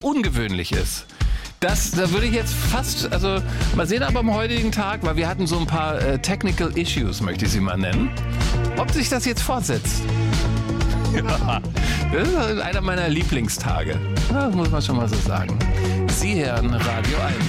ungewöhnlich ist. Da würde ich jetzt fast, also mal sehen aber am heutigen Tag, weil wir hatten so ein paar Technical Issues, möchte ich sie mal nennen, ob sich das jetzt fortsetzt. Ja, das ist einer meiner Lieblingstage. Das muss man schon mal so sagen. Sie hören Radio 1.